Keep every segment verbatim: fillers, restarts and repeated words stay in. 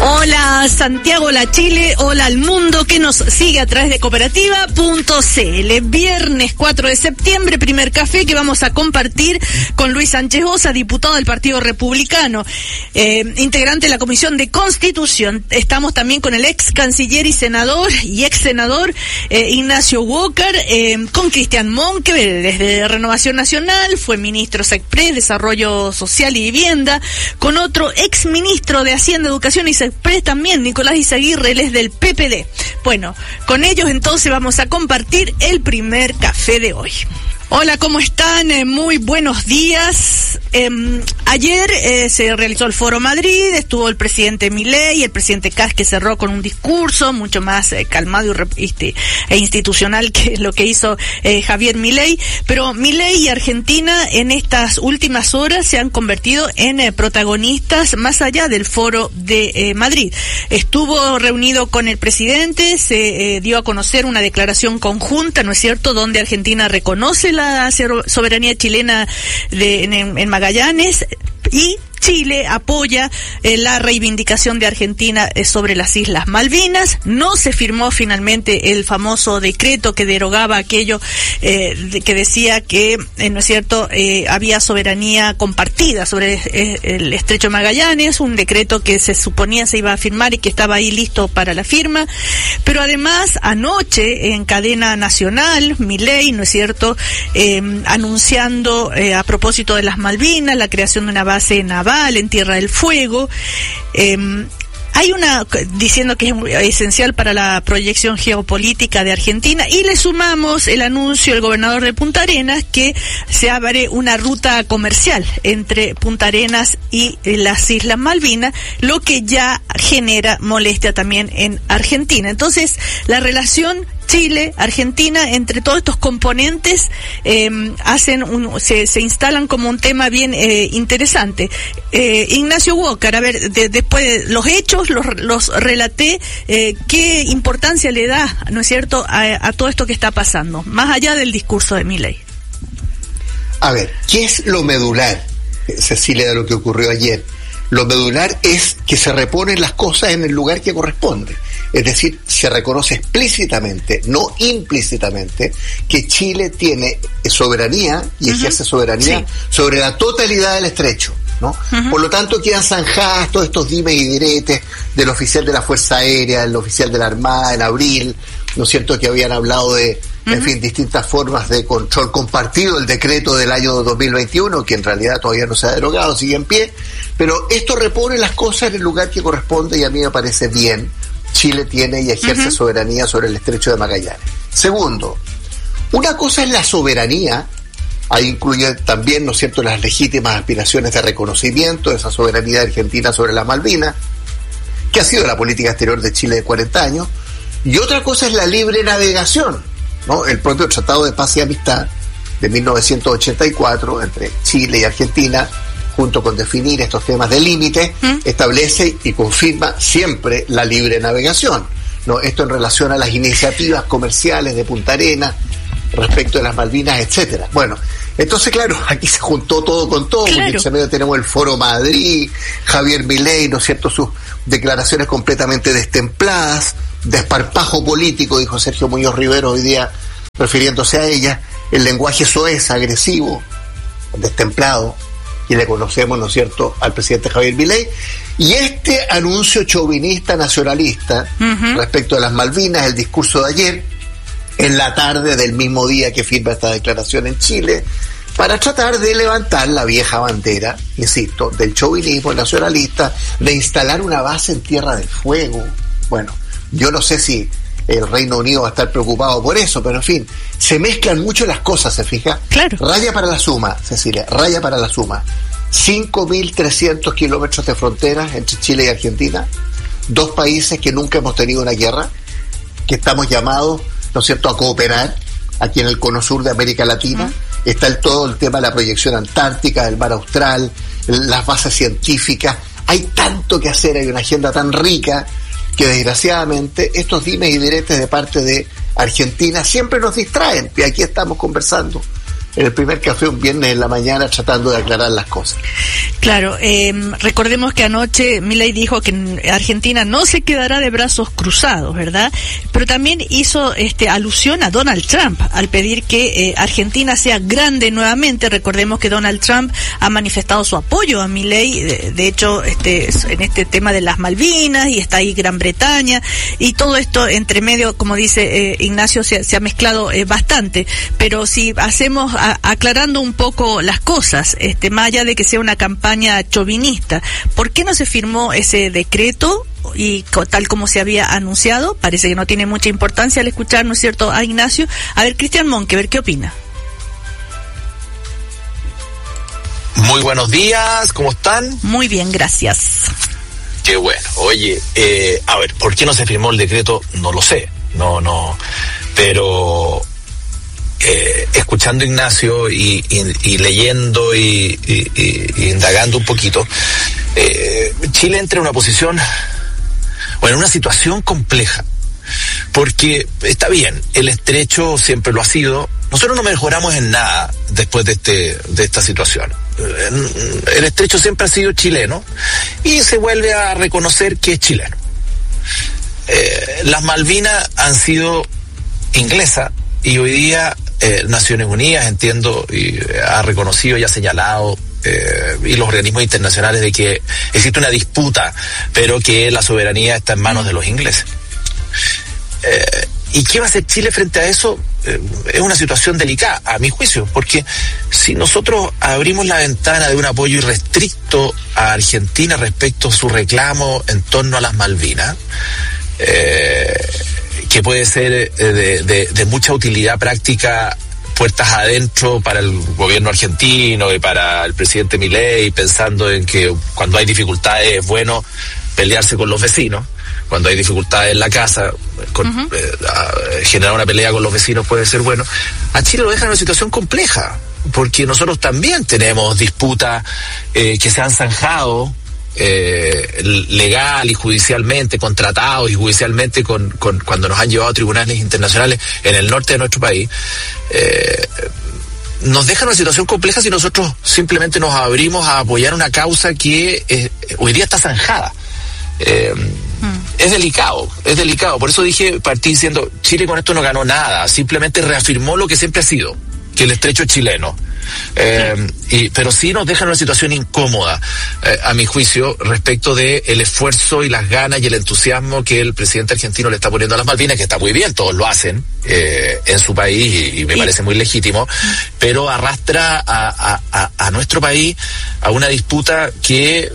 Hola Santiago, hola Chile, hola al mundo que nos sigue a través de cooperativa punto c l. Viernes cuatro de septiembre, primer café que vamos a compartir con Luis Sánchez Osa, diputado del Partido Republicano, eh, integrante de la Comisión de Constitución. Estamos también con el ex canciller y senador y ex senador eh, Ignacio Walker, eh, con Cristian Monque desde Renovación Nacional, fue ministro SECPRES, Desarrollo Social y Vivienda, con otro ex ministro de Hacienda, Educación y SECPRES también, Nicolás Izaguirre, él es del P P D. Bueno, con ellos entonces vamos a compartir el primer café de hoy. Hola, ¿cómo están? Eh, muy buenos días. Eh, ayer eh, se realizó el Foro Madrid, estuvo el presidente Milei, el presidente Kast, que cerró con un discurso mucho más eh, calmado y, este, e institucional que lo que hizo eh, Javier Milei, pero Milei y Argentina en estas últimas horas se han convertido en eh, protagonistas más allá del Foro de eh, Madrid. Estuvo reunido con el presidente, se eh, dio a conocer una declaración conjunta, ¿no es cierto?, donde Argentina reconoce la soberanía chilena de, en, en Magallanes, y Chile apoya eh, la reivindicación de Argentina eh, sobre las Islas Malvinas. No se firmó finalmente el famoso decreto que derogaba aquello eh, de, que decía que, eh, no es cierto, eh, había soberanía compartida sobre eh, el Estrecho de Magallanes, un decreto que se suponía se iba a firmar y que estaba ahí listo para la firma. Pero además, anoche, en cadena nacional, Milei, ¿no es cierto?, eh, anunciando eh, a propósito de las Malvinas, la creación de una base naval en Tierra del Fuego, eh, hay una diciendo que es esencial para la proyección geopolítica de Argentina, y le sumamos el anuncio del gobernador de Punta Arenas que se abre una ruta comercial entre Punta Arenas y las Islas Malvinas, lo que ya genera molestia también en Argentina. Entonces, la relación Chile, Argentina, entre todos estos componentes eh, hacen un, se, se instalan como un tema bien eh, interesante. Eh, Ignacio Walker, a ver, de, después de los hechos los, los relaté, eh, ¿qué importancia le da, no es cierto, a, a todo esto que está pasando, más allá del discurso de Milei? A ver, ¿qué es lo medular, Cecilia, de lo que ocurrió ayer? Lo medular es que se reponen las cosas en el lugar que corresponde. Es decir, se reconoce explícitamente, no implícitamente, que Chile tiene soberanía y ejerce uh-huh. soberanía sí. sobre la totalidad del estrecho, ¿no? Uh-huh. Por lo tanto, quedan zanjadas todos estos dimes y diretes del oficial de la Fuerza Aérea, del oficial de la Armada en abril, ¿no es cierto?, que habían hablado de, uh-huh. en fin, distintas formas de control compartido, el decreto del año dos mil veintiuno, que en realidad todavía no se ha derogado, sigue en pie, pero esto repone las cosas en el lugar que corresponde y a mí me parece bien. Chile tiene y ejerce uh-huh. soberanía sobre el Estrecho de Magallanes. Segundo, una cosa es la soberanía, ahí incluye también, ¿no es cierto?, las legítimas aspiraciones de reconocimiento de esa soberanía argentina sobre las Malvinas, que ha sido la política exterior de Chile de cuarenta años, y otra cosa es la libre navegación, ¿no? El propio Tratado de Paz y Amistad de mil novecientos ochenta y cuatro entre Chile y Argentina, junto con definir estos temas de límite, ¿Mm? establece y confirma siempre la libre navegación, ¿no? Esto en relación a las iniciativas comerciales de Punta Arenas respecto de las Malvinas, etcétera. Bueno, entonces, claro, aquí se juntó todo con todo, claro. porque en medio tenemos el Foro Madrid, Javier Milei, ¿no es cierto?, sus declaraciones completamente destempladas, desparpajo político, dijo Sergio Muñoz Rivero hoy día, refiriéndose a ella, el lenguaje soez, agresivo, destemplado, y le conocemos, ¿no es cierto?, al presidente Javier Milei, y este anuncio chauvinista nacionalista uh-huh. respecto a las Malvinas, el discurso de ayer, en la tarde del mismo día que firma esta declaración en Chile, para tratar de levantar la vieja bandera, insisto, del chauvinismo nacionalista, de instalar una base en Tierra del Fuego. Bueno, yo no sé si el Reino Unido va a estar preocupado por eso, pero en fin, se mezclan mucho las cosas, ¿se fija? Claro. Raya para la suma, Cecilia, raya para la suma. cinco mil trescientos kilómetros de fronteras entre Chile y Argentina, dos países que nunca hemos tenido una guerra, que estamos llamados, ¿no es cierto?, a cooperar aquí en el cono sur de América Latina. Uh-huh. Está el, todo el tema de la proyección antártica, del mar austral, las bases científicas. Hay tanto que hacer, hay una agenda tan rica que desgraciadamente estos dimes y diretes de parte de Argentina siempre nos distraen, y aquí estamos conversando en el primer café un viernes en la mañana tratando de aclarar las cosas. Claro, eh, recordemos que anoche Milei dijo que Argentina no se quedará de brazos cruzados, ¿verdad? Pero también hizo este alusión a Donald Trump al pedir que eh, Argentina sea grande nuevamente. Recordemos que Donald Trump ha manifestado su apoyo a Milei, de, de hecho, este en este tema de las Malvinas, y está ahí Gran Bretaña, y todo esto entre medio, como dice eh, Ignacio, se, se ha mezclado eh, bastante. Pero si hacemos a, aclarando un poco las cosas, este más allá de que sea una campaña chauvinista, ¿por qué no se firmó ese decreto? Y tal como se había anunciado, parece que no tiene mucha importancia al escuchar, ¿no es cierto?, a Ignacio. A ver, Cristian Monkeberg, ¿qué opina? Muy buenos días, ¿cómo están? Muy bien, gracias. Qué bueno. Oye, eh, a ver, ¿por qué no se firmó el decreto? No lo sé, no, no, pero eh, escuchando a Ignacio y, y, y leyendo y, y, y, y indagando un poquito, eh, Chile entra en una posición, bueno, en una situación compleja, porque está bien, el estrecho siempre lo ha sido, nosotros no mejoramos en nada después de este de esta situación. El estrecho siempre ha sido chileno y se vuelve a reconocer que es chileno. Eh, las Malvinas han sido inglesas y hoy día eh, Naciones Unidas, entiendo, y ha reconocido y ha señalado, eh, y los organismos internacionales, de que existe una disputa, pero que la soberanía está en manos de los ingleses. Eh, ¿Y qué va a hacer Chile frente a eso? Eh, es una situación delicada, a mi juicio, porque si nosotros abrimos la ventana de un apoyo irrestricto a Argentina respecto a su reclamo en torno a las Malvinas, eh, que puede ser eh, de, de, de mucha utilidad práctica puertas adentro para el gobierno argentino y para el presidente Milei, pensando en que cuando hay dificultades es bueno pelearse con los vecinos. Cuando hay dificultades en la casa, con, uh-huh. eh, generar una pelea con los vecinos puede ser bueno. A Chile lo deja en una situación compleja, porque nosotros también tenemos disputas eh, que se han zanjado eh, legal y judicialmente, con tratados y judicialmente, con, con cuando nos han llevado a tribunales internacionales en el norte de nuestro país. Eh, nos deja en una situación compleja si nosotros simplemente nos abrimos a apoyar una causa que eh, hoy día está zanjada. Eh, mm. Es delicado, es delicado. Por eso dije, partí diciendo, Chile con esto no ganó nada, simplemente reafirmó lo que siempre ha sido, que el estrecho es chileno. Eh, y, pero sí nos deja en una situación incómoda, eh, a mi juicio, respecto de el esfuerzo y las ganas y el entusiasmo que el presidente argentino le está poniendo a las Malvinas, que está muy bien, todos lo hacen eh, en su país y, y me sí. parece muy legítimo, pero arrastra a, a, a, a nuestro país a una disputa que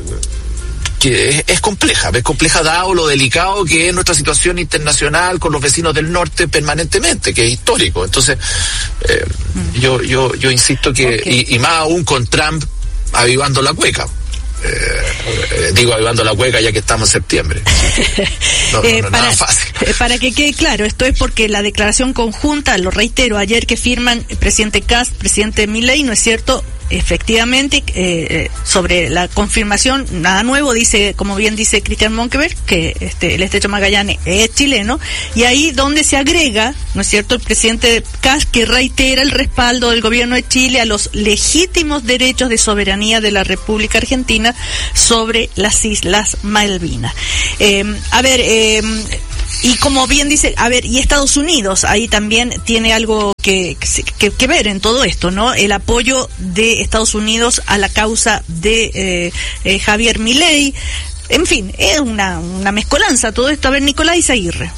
que es, es compleja, es compleja dado lo delicado que es nuestra situación internacional con los vecinos del norte permanentemente, que es histórico. Entonces, eh, mm. yo yo yo insisto que, okay. y, y más aún con Trump avivando la cueca. Eh, eh, digo avivando la cueca ya que estamos en septiembre. No, no, eh, no, para, nada fácil. Eh, para que quede claro, esto es porque la declaración conjunta, lo reitero, ayer que firman el presidente Kast, presidente Milei, ¿no es cierto? Efectivamente, eh, sobre la confirmación, nada nuevo, dice, como bien dice Cristian Monkeberg, que este, el estrecho Magallanes es chileno, y ahí donde se agrega, ¿no es cierto?, el presidente Kast, que reitera el respaldo del gobierno de Chile a los legítimos derechos de soberanía de la República Argentina sobre las Islas Malvinas. Eh, a ver, eh, y como bien dice, a ver, y Estados Unidos ahí también tiene algo que, que, que ver en todo esto, ¿no? El apoyo de Estados Unidos a la causa de eh, eh, Javier Milei. En fin, es una, una mezcolanza todo esto. A ver, Nicolás Izaguirre.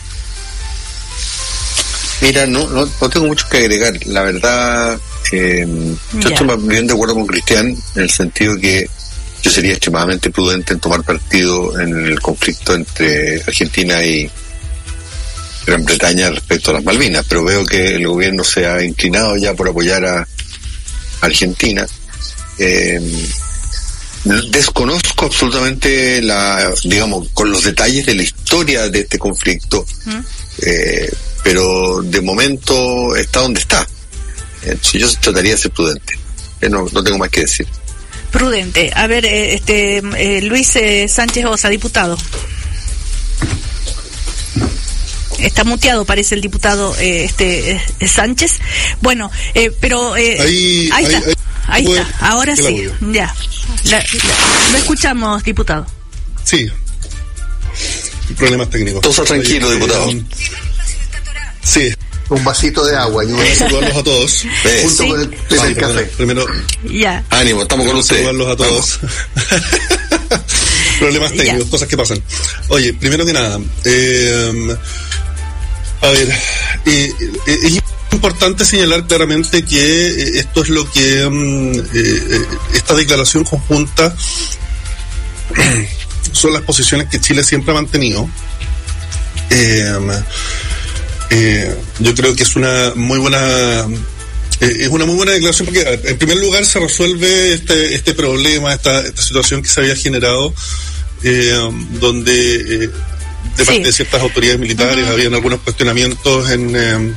Mira, no, no, no tengo mucho que agregar. La verdad, eh, yo estoy más bien de acuerdo con Cristian, en el sentido que yo sería extremadamente prudente en tomar partido en el conflicto entre Argentina y Gran Bretaña respecto a las Malvinas, pero veo que el gobierno se ha inclinado ya por apoyar a Argentina. Eh, desconozco absolutamente la, digamos, con los detalles de la historia de este conflicto, ¿Mm? eh, pero de momento está donde está. Eh, yo trataría de ser prudente. Eh, no, no tengo más que decir. Prudente. A ver, eh, este eh, Luis eh, Sánchez Osa, diputado. está muteado, parece el diputado eh, este eh, Sánchez. Bueno, eh, pero eh, ahí, ahí está, ahí, ahí ahí está. Ahora sí, ya. La, la, lo escuchamos, diputado. Sí. Problemas técnicos. Todo tranquilo, Oye, diputado. Eh, sí. Un vasito de agua. Vamos a saludarlos a todos. Eh, junto sí. con el primer Sí, café. Primero, Ya. ánimo, estamos con ustedes. saludarlos a todos. Problemas técnicos, Ya. cosas que pasan. Oye, primero que nada, eh, a ver, eh, eh, es importante señalar claramente que eh, esto es lo que um, eh, eh, esta declaración conjunta son las posiciones que Chile siempre ha mantenido. Eh, eh, yo creo que es una muy buena eh, es una muy buena declaración porque en primer lugar se resuelve este este problema, esta, esta situación que se había generado eh, donde eh, de parte sí. de ciertas autoridades militares uh-huh. habían algunos cuestionamientos en eh,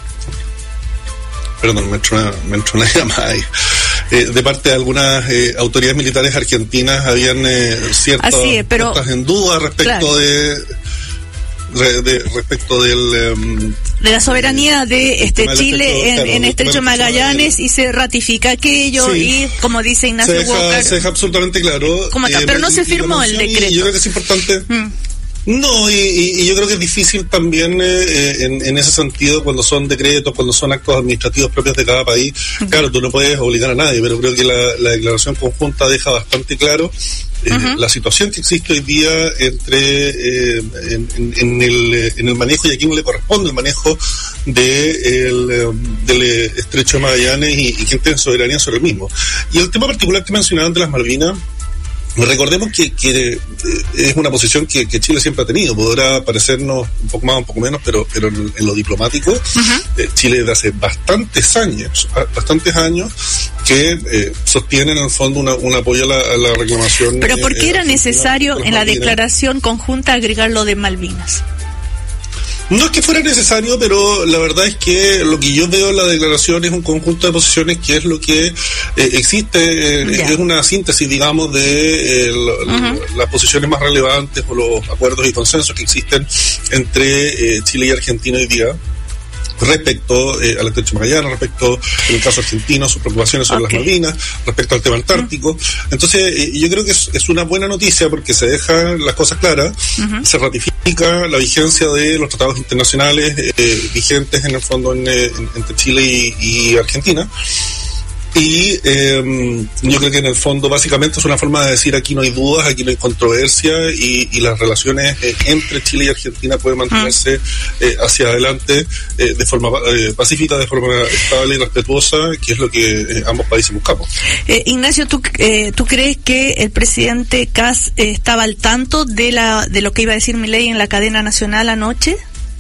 perdón, me entró una, me entró una llamada ahí. Eh, de parte de algunas eh, autoridades militares argentinas habían eh, ciertas es, pero, cosas en duda respecto claro. de, de, de respecto del um, de la soberanía de este Chile efecto, en, claro, en Estrecho de Magallanes y se ratifica aquello sí. y como dice Ignacio se deja, Walker se deja absolutamente claro eh, pero no se firmó el decreto. Yo creo que es importante mm. No, y, y, y yo creo que es difícil también eh, en, en ese sentido cuando son decretos, cuando son actos administrativos propios de cada país. Uh-huh. Claro, tú no puedes obligar a nadie, pero creo que la, la declaración conjunta deja bastante claro eh, uh-huh. la situación que existe hoy día entre eh, en, en, en, el, en el manejo y a quién le corresponde el manejo de el, del Estrecho de Magallanes y, y quién tiene soberanía sobre el mismo. Y el tema particular que mencionaban de las Malvinas, recordemos que, que eh, es una posición que, que Chile siempre ha tenido. Podrá parecernos un poco más, un poco menos, pero pero en, en lo diplomático, uh-huh. eh, Chile desde hace bastantes años, bastantes años, que eh, sostiene en el fondo una, un apoyo a la, a la reclamación. Pero ¿por qué eh, era necesario en la declaración conjunta agregar lo de Malvinas? No es que fuera necesario, pero la verdad es que lo que yo veo en la declaración es un conjunto de posiciones que es lo que eh, existe, eh, es una síntesis, digamos, de eh, lo, uh-huh. las posiciones más relevantes o los acuerdos y consensos que existen entre eh, Chile y Argentina hoy día respecto eh, al Estrecho de Magallanes, respecto, en el caso argentino, sus preocupaciones sobre okay. las Malvinas, respecto al tema antártico. Uh-huh. Entonces, eh, yo creo que es, es una buena noticia porque se dejan las cosas claras, uh-huh. se ratifica la vigencia de los tratados internacionales eh, vigentes en el fondo en, en, entre Chile y, y Argentina. Y eh, yo creo que en el fondo básicamente es una forma de decir aquí no hay dudas, aquí no hay controversia y, y las relaciones eh, entre Chile y Argentina pueden mantenerse eh, hacia adelante eh, de forma eh, pacífica, de forma estable y respetuosa, que es lo que eh, ambos países buscamos. Eh, Ignacio, ¿tú, eh, ¿tú crees que el presidente Kass eh, estaba al tanto de la de lo que iba a decir Milei en la cadena nacional anoche?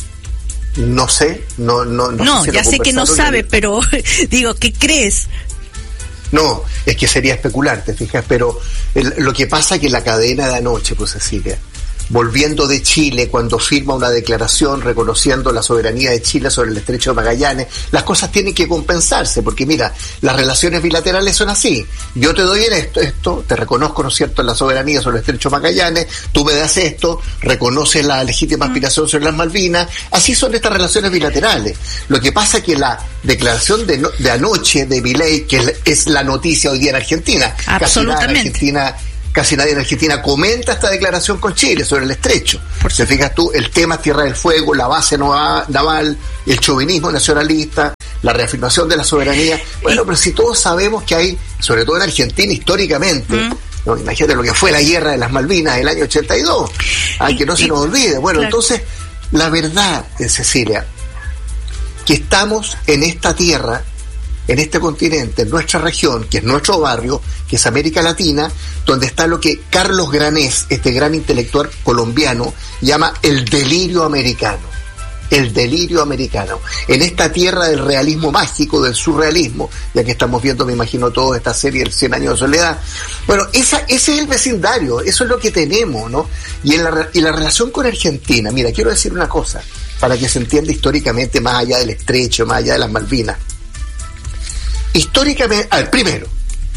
No sé, no no No, no sé si ya sé que no sabe, pero digo, ¿qué crees? No, es que sería especular, te fijas, pero el, lo que pasa es que la cadena de anoche, pues Cecilia, volviendo de Chile, cuando firma una declaración reconociendo la soberanía de Chile sobre el Estrecho de Magallanes, las cosas tienen que compensarse, porque mira, las relaciones bilaterales son así. Yo te doy esto, esto, te reconozco, ¿no es cierto?, la soberanía sobre el Estrecho de Magallanes, tú me das esto, reconoces la legítima aspiración sobre las Malvinas, así son estas relaciones bilaterales. Lo que pasa es que la declaración de, no, de anoche de Milei, que es la noticia hoy día en Argentina, absolutamente. Casi nada en Argentina, Casi nadie en Argentina comenta esta declaración con Chile sobre el estrecho. Por si fijas tú, el tema es Tierra del Fuego, la base naval, el chauvinismo nacionalista, la reafirmación de la soberanía. Bueno, pero si todos sabemos que hay, sobre todo en Argentina históricamente, mm. no, imagínate lo que fue la guerra de las Malvinas del año ochenta y dos, ay, que no se nos olvide. Bueno, claro. Entonces, la verdad, Cecilia, que estamos en esta tierra, en este continente, en nuestra región, que es nuestro barrio, que es América Latina, donde está lo que Carlos Granés, este gran intelectual colombiano, llama el delirio americano. El delirio americano. En esta tierra del realismo mágico, del surrealismo, ya que estamos viendo, me imagino, toda esta serie, el Cien Años de Soledad. Bueno, esa, ese es el vecindario, eso es lo que tenemos, ¿no? Y en la, y la relación con Argentina, mira, quiero decir una cosa, para que se entienda históricamente, más allá del estrecho, más allá de las Malvinas. Históricamente, a ver, primero,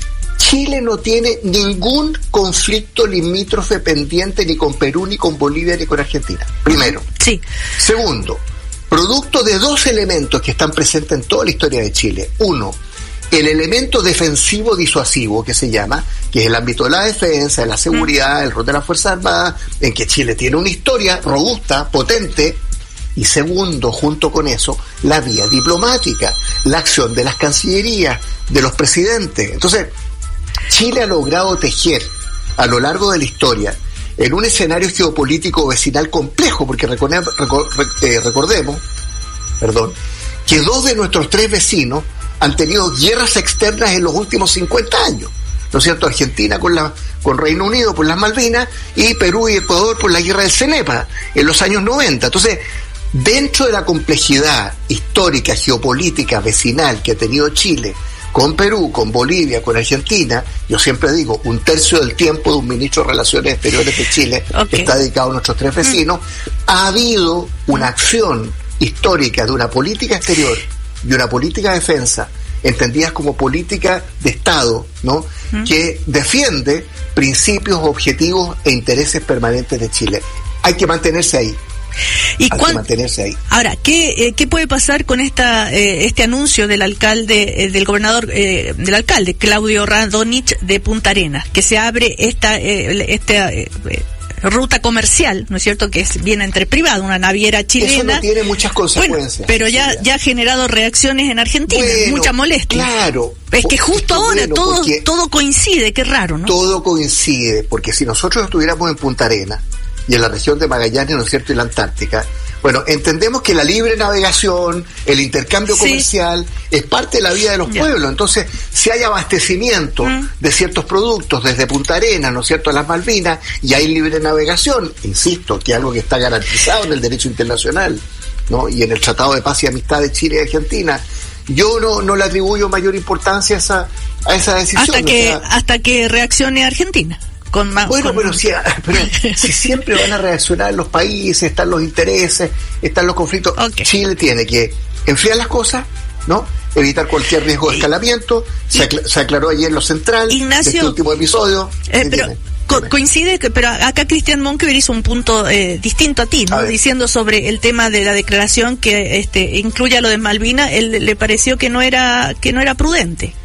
Chile no tiene ningún conflicto limítrofe pendiente ni con Perú, ni con Bolivia, ni con Argentina. Primero. Sí. Segundo, producto de dos elementos que están presentes en toda la historia de Chile. Uno, el elemento defensivo disuasivo que se llama, que es el ámbito de la defensa, de la seguridad, mm. el rol de las Fuerzas Armadas, en que Chile tiene una historia robusta, potente. Y segundo, junto con eso, la vía diplomática, la acción de las cancillerías, de los presidentes. Entonces, Chile ha logrado tejer a lo largo de la historia en un escenario geopolítico vecinal complejo, porque recordemos, eh, recordemos perdón, que dos de nuestros tres vecinos han tenido guerras externas en los últimos cincuenta años, ¿no es cierto? Argentina con la con Reino Unido por las Malvinas y Perú y Ecuador por la guerra del Cenepa en los años noventa. Entonces, dentro de la complejidad histórica, geopolítica, vecinal que ha tenido Chile con Perú, con Bolivia, con Argentina, yo siempre digo, un tercio del tiempo de un ministro de Relaciones Exteriores de Chile okay. está dedicado a nuestros tres vecinos, mm. ha habido una acción histórica de una política exterior y una política de defensa, entendidas como política de Estado, ¿no? Mm. que defiende principios, objetivos e intereses permanentes de Chile. Hay que mantenerse ahí. ¿Y Hay que mantenerse ahí. Ahora, ¿qué, eh, qué puede pasar con esta eh, este anuncio del alcalde, eh, del gobernador, eh, del alcalde Claudio Radonich de Punta Arenas, que se abre esta eh, esta eh, ruta comercial, ¿no es cierto?, que es, viene entre privados, una naviera chilena? Eso no tiene muchas consecuencias. Bueno, pero ya ya ha generado reacciones en Argentina, bueno, mucha molestia. Claro. Es que justo es que ahora bueno, todo todo coincide, qué raro, ¿no? Todo coincide, porque si nosotros estuviéramos en Punta Arenas y en la región de Magallanes, ¿no es cierto?, y la Antártica, bueno, entendemos que la libre navegación, el intercambio comercial, sí. es parte de la vida de los ya. pueblos. Entonces, si hay abastecimiento mm. de ciertos productos desde Punta Arenas, ¿no es cierto?, a las Malvinas, y hay libre navegación, insisto, que es algo que está garantizado en el derecho internacional, ¿no?, y en el Tratado de Paz y Amistad de Chile y Argentina, yo no, no le atribuyo mayor importancia a esa, a esa decisión. Hasta que, o sea, hasta que reaccione Argentina. Con más, bueno, con... pero, si, pero si siempre van a reaccionar los países, están los intereses, están los conflictos, okay. Chile tiene que enfriar las cosas, ¿no? Evitar cualquier riesgo de escalamiento. Y, se, acl- se aclaró ayer en lo central, Ignacio, de este último episodio. Eh, pero co- coincide, que, pero acá Cristian Monkever hizo un punto eh, distinto a ti, ¿no? A diciendo sobre el tema de la declaración que este incluya lo de Malvinas, él le pareció que no era que no era prudente.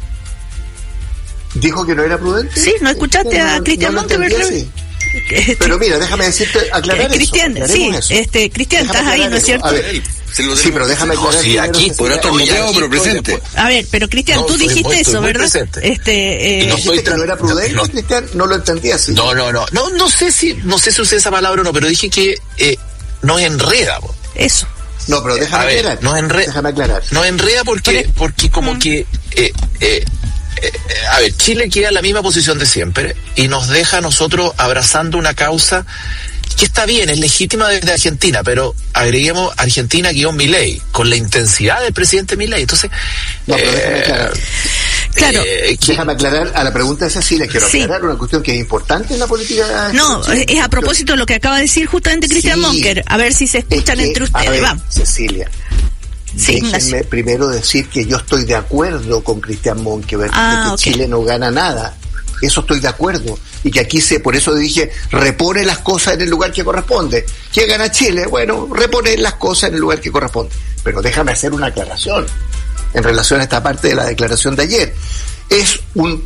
¿Dijo que no era prudente? Sí, ¿no escuchaste no, a Cristian no Monkever? Este, pero mira, déjame decirte, aclarar Cristian, eso. Sí, eso. este, Cristian, estás ahí, ¿no es cierto? A ver, sí, pero déjame aclarar. Sí, aquí, por otro motivo, pero presente. A ver, pero Cristian, no, tú dijiste muy, eso, ¿verdad? Presente. Este, eh, ¿No dijiste que no era prudente, no, Cristian? No lo entendí así. No, no, no, no, no sé si, no sé si usé esa palabra o no, pero dije que eh, nos enreda. Po. Eso. No, pero déjame ver, aclarar. Nos enreda, déjame aclarar. Nos enreda porque, porque como mm. que, eh, eh, Eh, a ver, Chile queda en la misma posición de siempre y nos deja a nosotros abrazando una causa que está bien, es legítima desde Argentina, pero agreguemos Argentina guión Milei, con la intensidad del presidente Milei. Entonces, no, pero eh, déjame aclarar. Claro. Eh, déjame aclarar a la pregunta de Cecilia, quiero sí. aclarar una cuestión que es importante en la política. No, es, es a propósito de lo que acaba de decir justamente Cristian sí, Monkever, a ver si se escuchan es que, entre ustedes. A ver, Vamos. Cecilia. Sí, déjenme primero decir que yo estoy de acuerdo con Cristian Monkever, ah, de que okay. Chile no gana nada. Eso estoy de acuerdo. Y que aquí se, por eso dije, repone las cosas en el lugar que corresponde. ¿Quién gana Chile? Bueno, repone las cosas en el lugar que corresponde. Pero déjame hacer una aclaración en relación a esta parte de la declaración de ayer. Es un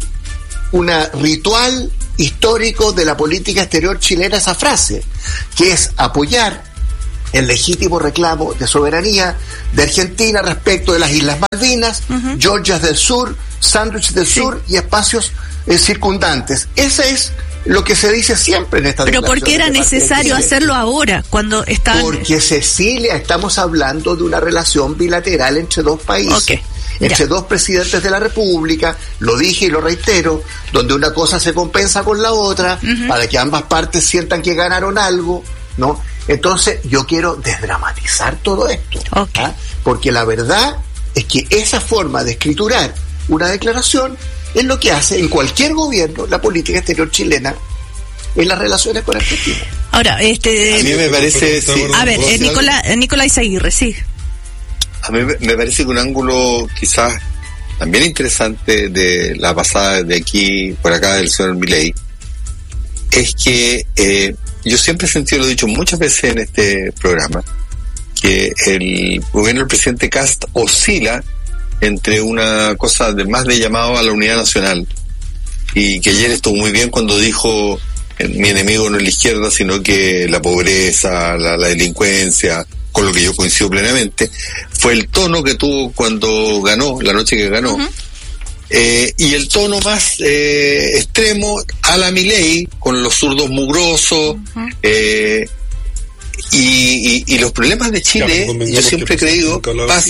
una ritual histórico de la política exterior chilena esa frase, que es apoyar el legítimo reclamo de soberanía de Argentina respecto de las Islas Malvinas, uh-huh. Georgias del Sur, Sandwich del sí. Sur y espacios eh, circundantes. Ese es lo que se dice siempre en esta declaración. Pero ¿por qué era necesario hacerlo ahora, cuando está? Porque, Cecilia, estamos hablando de una relación bilateral entre dos países. Okay. Entre ya. dos presidentes de la República, lo dije y lo reitero, donde una cosa se compensa con la otra, uh-huh. para que ambas partes sientan que ganaron algo, ¿no? Entonces yo quiero desdramatizar todo esto, okay. ¿ah? Porque la verdad es que esa forma de escriturar una declaración es lo que hace en cualquier gobierno la política exterior chilena en las relaciones con Argentina. Ahora, este... A mí me parece... Sí, a ver, eh, Nicolás, Nicolás Aguirre, sí. A mí me parece que un ángulo quizás también interesante de la pasada de aquí, por acá, del señor Milei, es que eh, yo siempre he sentido, lo he dicho muchas veces en este programa, que el gobierno del presidente Kast oscila entre una cosa de más de llamado a la unidad nacional, y que ayer estuvo muy bien cuando dijo mi enemigo no es la izquierda, sino que la pobreza, la, la delincuencia, con lo que yo coincido plenamente, fue el tono que tuvo cuando ganó, la noche que ganó. Uh-huh. Eh, y el tono más eh, extremo a la Milei, con los zurdos mugrosos, uh-huh. eh, y, y, y los problemas de Chile, claro, yo siempre he creído... Paz...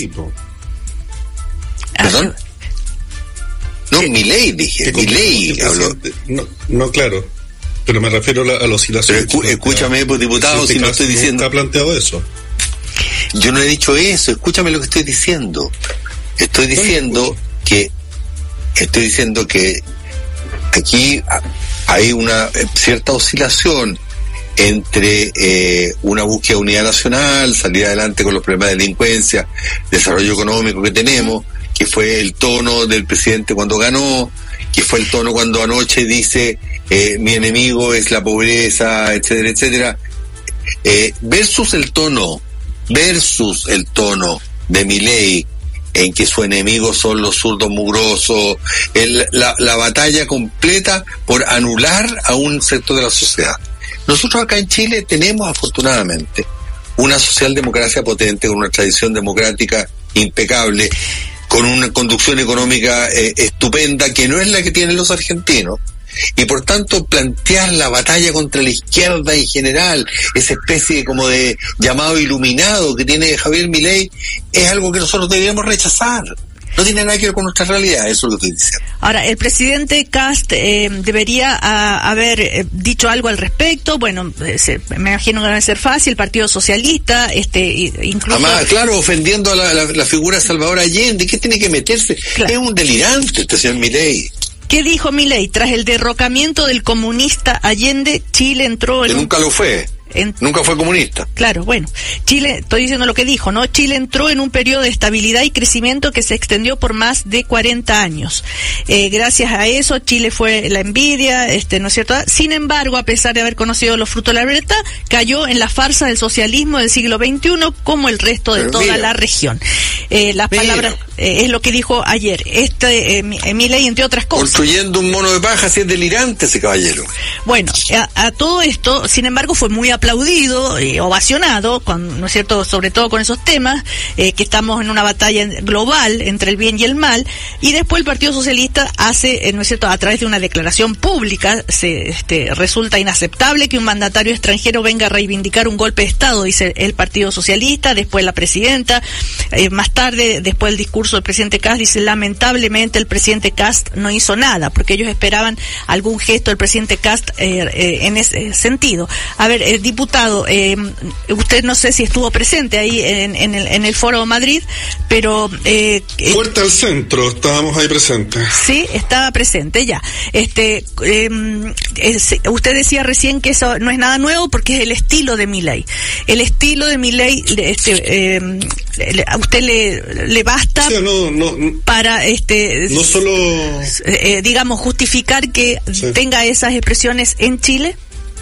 ¿Perdón? No, Milei, dije, Milei habló. No, no, claro, pero me refiero a la, a la oscilación. Pero escu- escúchame, pues, diputado, si no estoy diciendo... ¿Nunca ha planteado eso? Yo no he dicho eso, escúchame lo que estoy diciendo. Estoy diciendo que estoy diciendo que aquí hay una cierta oscilación entre eh, una búsqueda de unidad nacional, salir adelante con los problemas de delincuencia, desarrollo económico que tenemos, que fue el tono del presidente cuando ganó, que fue el tono cuando anoche dice eh, mi enemigo es la pobreza, etcétera, etcétera, eh, versus el tono, versus el tono de Milei, en que su enemigo son los zurdos mugrosos, el, la, la batalla completa por anular a un sector de la sociedad. Nosotros acá en Chile tenemos, afortunadamente, una socialdemocracia potente, con una tradición democrática impecable, con una conducción económica eh, estupenda, que no es la que tienen los argentinos. Y por tanto, plantear la batalla contra la izquierda en general, esa especie como de llamado iluminado que tiene Javier Milei, es algo que nosotros deberíamos rechazar. No tiene nada que ver con nuestra realidad, eso es lo que estoy diciendo. Ahora, el presidente Kast eh, debería a, haber eh, dicho algo al respecto. Bueno, eh, se, me imagino que va a ser fácil, el Partido Socialista, este, incluso... Además, claro, ofendiendo a la, la, la figura de Salvador Allende, ¿qué tiene que meterse? Claro. Es un delirante este señor Milei. ¿Qué dijo Milei? Tras el derrocamiento del comunista Allende, Chile entró en... Que nunca lo fue. En... Nunca fue comunista. Claro, bueno, Chile, estoy diciendo lo que dijo, ¿no? Chile entró en un periodo de estabilidad y crecimiento que se extendió por más de cuarenta años. Eh, gracias a eso, Chile fue la envidia, este, ¿no es cierto? Sin embargo, a pesar de haber conocido los frutos de la libertad, cayó en la farsa del socialismo del siglo veintiuno, como el resto de Pero toda mira, la región. Eh, las mira. palabras, eh, es lo que dijo ayer. Este, eh, Milei, entre otras cosas. Construyendo un mono de paja, si es delirante ese caballero. Bueno, a, a todo esto, sin embargo, fue muy aplaudido, eh, ovacionado, con, ¿no es cierto?, sobre todo con esos temas, eh, que estamos en una batalla global entre el bien y el mal, y después el Partido Socialista hace, eh, ¿no es cierto?, a través de una declaración pública, se este, resulta inaceptable que un mandatario extranjero venga a reivindicar un golpe de Estado, dice el Partido Socialista, después la presidenta, eh, más tarde, después del discurso del presidente Kast, dice, lamentablemente el presidente Kast no hizo nada, porque ellos esperaban algún gesto del presidente Kast eh, eh, en ese sentido. A ver, el diputado, eh, usted no sé si estuvo presente ahí en, en, el, en el Foro Madrid, pero... Eh, Fuerte al centro, estábamos ahí presentes. Sí, estaba presente, ya. Este, eh, es, usted decía recién que eso no es nada nuevo porque es el estilo de Milei. El estilo de Milei, este, eh, a usted le, le basta sí, no, no, para, este, no solo, eh, digamos, justificar que sí. tenga esas expresiones en Chile.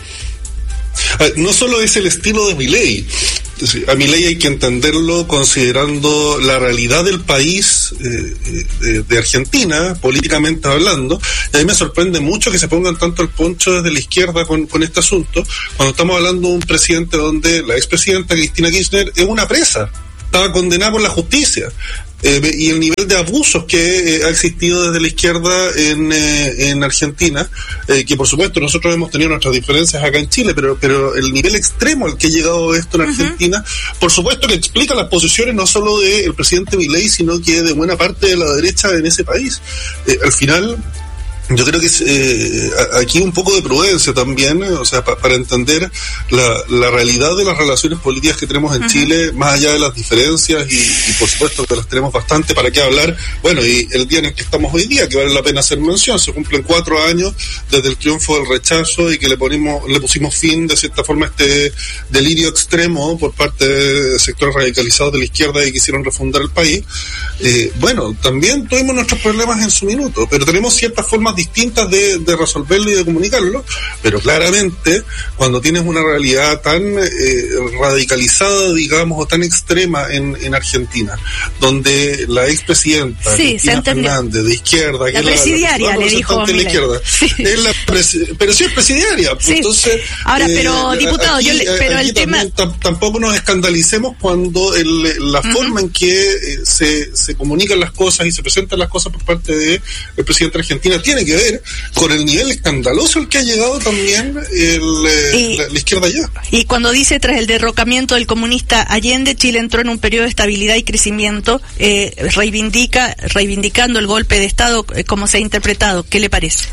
No solo es el estilo de Milei, a Milei hay que entenderlo considerando la realidad del país, eh, de, de Argentina, políticamente hablando, y a mí me sorprende mucho que se pongan tanto el poncho desde la izquierda con, con este asunto, cuando estamos hablando de un presidente donde la expresidenta Cristina Kirchner es una presa, estaba condenada por la justicia. Eh, y el nivel de abusos que eh, ha existido desde la izquierda en, eh, en Argentina, eh, que por supuesto nosotros hemos tenido nuestras diferencias acá en Chile, pero pero el nivel extremo al que ha llegado esto en Argentina, uh-huh. por supuesto que explica las posiciones no solo del presidente Milei, sino que de buena parte de la derecha en ese país. Eh, al final, Yo creo que es, eh, aquí un poco de prudencia también, o sea, pa, para entender la, la realidad de las relaciones políticas que tenemos en uh-huh. Chile, más allá de las diferencias, y, y por supuesto que las tenemos bastante, para qué hablar. Bueno, y el día en el que estamos hoy día, que vale la pena hacer mención, se cumplen cuatro años desde el triunfo del rechazo y que le ponimos, le pusimos fin, de cierta forma, a este delirio extremo por parte de sectores radicalizados de la izquierda y que quisieron refundar el país. Eh, bueno, también tuvimos nuestros problemas en su minuto, pero tenemos ciertas formas distintas de, de resolverlo y de comunicarlo, pero claramente cuando tienes una realidad tan eh, radicalizada, digamos, o tan extrema en, en Argentina, donde la expresidenta sí, Cristina Fernández, de izquierda, la que presidiaria, la, la, la le dijo de la izquierda, sí. es la presi- pero sí es presidiaria, pues, sí. Entonces ahora, pero eh, diputado, aquí, yo le, pero el tema t- tampoco nos escandalicemos cuando el, la uh-huh. forma en que eh, se, se comunican las cosas y se presentan las cosas por parte del de presidente de Argentina tiene que ver con el nivel escandaloso al que ha llegado también el, y, la, la izquierda allá. Y cuando dice, tras el derrocamiento del comunista Allende, Chile entró en un periodo de estabilidad y crecimiento, eh, reivindica reivindicando el golpe de Estado, eh, como se ha interpretado. ¿Qué le parece?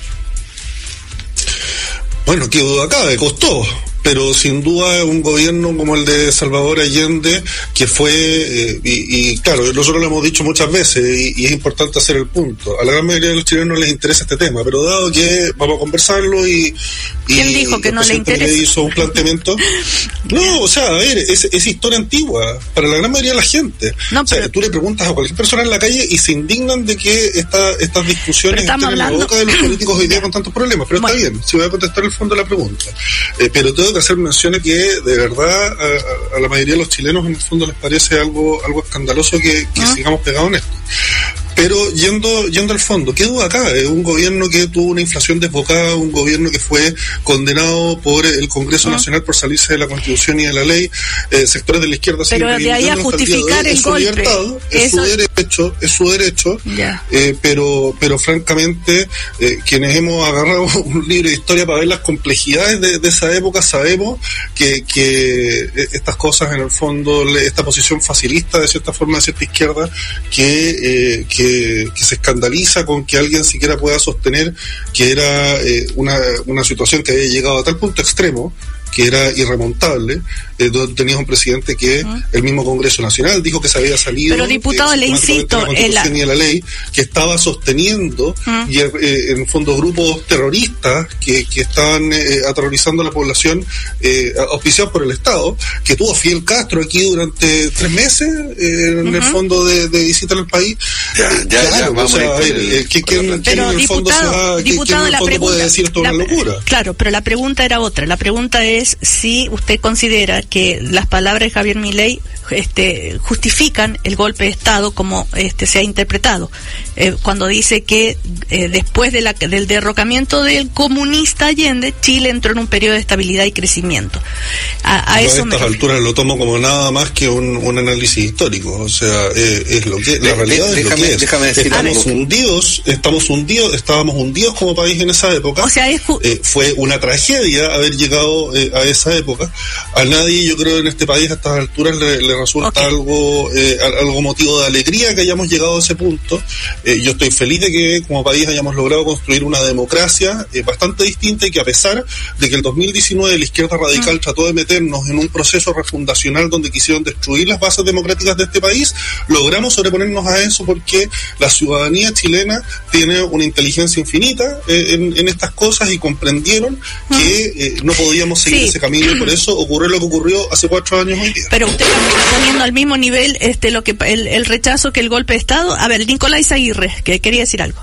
Bueno, qué duda cabe, costó. Pero sin duda un gobierno como el de Salvador Allende, que fue, eh, y, y claro, nosotros lo hemos dicho muchas veces, y, y es importante hacer el punto, a la gran mayoría de los chilenos les interesa este tema, pero dado que vamos a conversarlo y... ¿Quién y, dijo que no le interesa? Le hizo un planteamiento... No, o sea, a ver, es, es historia antigua para la gran mayoría de la gente. No, o sea, pero... tú le preguntas a cualquier persona en la calle y se indignan de que esta, estas discusiones estén en la boca de los políticos hoy día con tantos problemas, pero bueno, está bien, si voy a contestar el fondo de la pregunta. Eh, pero todo que hacer mención que de verdad a, a la mayoría de los chilenos en el fondo les parece algo algo escandaloso que, que ¿Ah? sigamos pegados en esto. Pero yendo yendo al fondo, ¿qué duda acá? Es un gobierno que tuvo una inflación desbocada, un gobierno que fue condenado por el Congreso ¿Ah? Nacional por salirse de la Constitución y de la ley, eh, sectores de la izquierda. Pero de ahí a justificar el golpe. Libertad, es Eso... su derecho, es su derecho, eh, pero pero francamente eh, quienes hemos agarrado un libro de historia para ver las complejidades de, de esa época sabemos que, que estas cosas en el fondo, esta posición facilista de cierta forma de cierta izquierda que, eh, que Que, que se escandaliza con que alguien siquiera pueda sostener que era eh, una, una situación que había llegado a tal punto extremo que era irremontable, eh, donde tenías un presidente que uh-huh. el mismo Congreso Nacional dijo que se había salido. Pero diputado, eh, le insisto, la Constitución la... y la ley, que estaba sosteniendo uh-huh. y eh, en fondo grupos terroristas que, que estaban eh, aterrorizando a la población, eh, auspiciados por el Estado, que tuvo Fidel Castro aquí durante tres meses eh, en uh-huh. el fondo de, de visita en el país. Ya, ya, claro, ya, vamos o sea, a ver, eh, ¿quién, quién, ¿quién en el fondo se va, ¿quién en el fondo puede decir esto es una locura? Claro, pero la pregunta era otra. La pregunta es si usted considera que las palabras de Javier Milei este, justifican el golpe de Estado como este se ha interpretado, eh, cuando dice que eh, después de la, del derrocamiento del comunista Allende, Chile entró en un periodo de estabilidad y crecimiento. A, a, eso a estas me... alturas lo tomo como nada más que un, un análisis histórico, o sea, eh, es lo que la de, realidad de, es déjame, lo que es. Déjame decir estamos hundidos, estamos hundidos, estábamos hundidos como país en esa época. O sea, es ju- eh, fue una tragedia haber llegado eh, a esa época. A nadie, yo creo, en este país a estas alturas le, le resulta okay. algo eh, algo motivo de alegría que hayamos llegado a ese punto. Eh, yo estoy feliz de que como país hayamos logrado construir una democracia eh, bastante distinta y que a pesar de que el dos mil diecinueve la izquierda radical mm. trató de meternos en un proceso refundacional donde quisieron destruir las bases democráticas de este país, logramos sobreponernos a eso porque la ciudadanía chilena tiene una inteligencia infinita eh, en, en estas cosas y comprendieron mm. que eh, no podíamos seguir sí. ese camino y por eso ocurrió lo que ocurrió hace cuatro años hoy día. Pero usted está poniendo al mismo nivel este lo que el, el rechazo que el golpe de Estado. A ver, Nicolás Aguirre, que quería decir algo.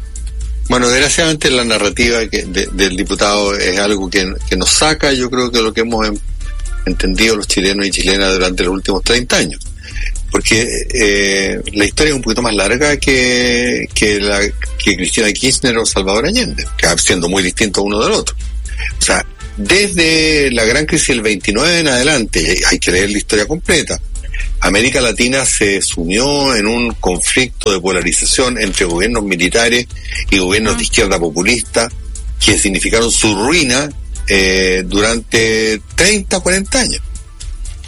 Bueno, desgraciadamente la narrativa que de, del diputado es algo que, que nos saca, yo creo que lo que hemos entendido los chilenos y chilenas durante los últimos treinta años. Porque eh, la historia es un poquito más larga que, que, la, que Cristina Kirchner o Salvador Allende, que siendo muy distintos uno del otro. O sea, desde la gran crisis del veintinueve en adelante, hay que leer la historia completa, América Latina se sumió en un conflicto de polarización entre gobiernos militares y gobiernos de izquierda populista que significaron su ruina eh, durante treinta, cuarenta años.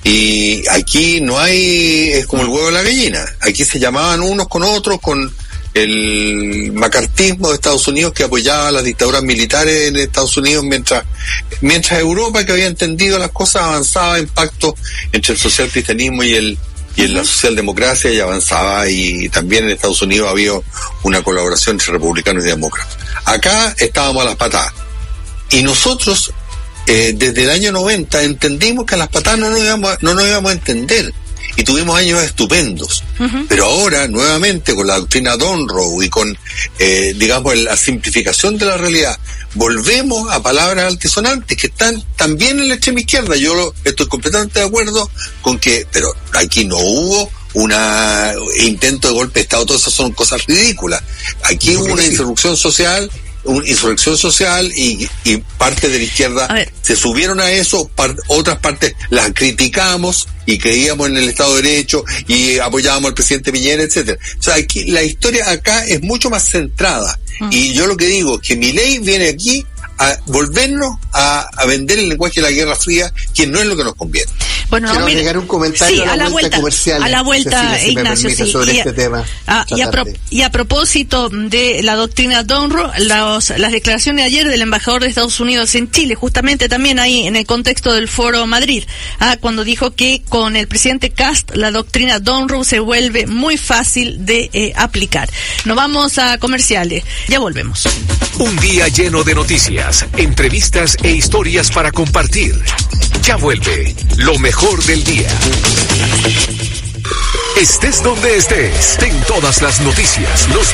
Y aquí no hay, es como el huevo de la gallina, aquí se llamaban unos con otros con el macartismo de Estados Unidos, que apoyaba las dictaduras militares en Estados Unidos, mientras mientras Europa, que había entendido las cosas, avanzaba en pacto entre el socialcristianismo y el y en la socialdemocracia, y avanzaba, y también en Estados Unidos había una colaboración entre republicanos y demócratas. Acá estábamos a las patadas, y nosotros eh, desde el año noventa entendimos que a las patadas no nos íbamos a, no nos íbamos a entender, y tuvimos años estupendos. Uh-huh. Pero ahora, nuevamente, con la doctrina Donroe y con, eh, digamos, la simplificación de la realidad, volvemos a palabras altisonantes que están también en la extrema izquierda. Yo lo, estoy completamente de acuerdo con que, pero aquí no hubo una intento de golpe de Estado, todas esas son cosas ridículas. Aquí hubo una insurrección social, una insurrección social, y, y parte de la izquierda se subieron a eso, par, otras partes las criticamos y creíamos en el Estado de Derecho y apoyábamos al presidente Piñera, etcétera. O sea, aquí la historia acá es mucho más centrada, uh-huh. y yo lo que digo es que Milei viene aquí a volvernos a, a vender el lenguaje de la Guerra Fría, que no es lo que nos conviene. Bueno, quiero mira, agregar un comentario sí, a, la a la vuelta, vuelta comercial. A la vuelta, si Ignacio, sí. Sobre y, este tema a, y, a pro, y a propósito de la doctrina Donroe, los, las declaraciones de ayer del embajador de Estados Unidos en Chile, justamente también ahí en el contexto del Foro Madrid, ah, cuando dijo que con el presidente Kast la doctrina Donroe se vuelve muy fácil de eh, aplicar. Nos vamos a comerciales, ya volvemos. Un día lleno de noticias, entrevistas e historias para compartir. Ya vuelve lo mejor del día. Estés donde estés, ten todas las noticias, los